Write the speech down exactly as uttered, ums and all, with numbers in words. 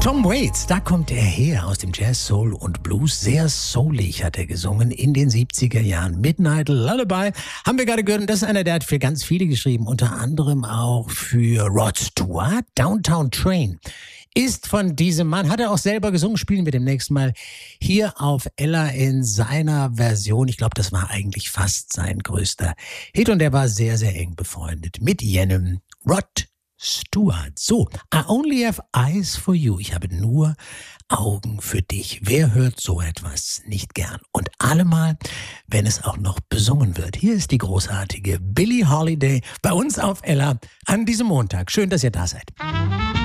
Tom Waits, da kommt er her aus dem Jazz, Soul und Blues. Sehr soulig hat er gesungen in den siebziger Jahren. Midnight Lullaby haben wir gerade gehört. Und das ist einer, der hat für ganz viele geschrieben, unter anderem auch für Rod Stewart. Downtown Train ist von diesem Mann, hat er auch selber gesungen, spielen wir demnächst mal hier auf Ella in seiner Version. Ich glaube, das war eigentlich fast sein größter Hit und er war sehr, sehr eng befreundet mit jenem Rod Stewart. So, I only have eyes for you. Ich habe nur Augen für dich. Wer hört so etwas nicht gern? Und allemal, wenn es auch noch besungen wird. Hier ist die großartige Billie Holiday bei uns auf Ella an diesem Montag. Schön, dass ihr da seid.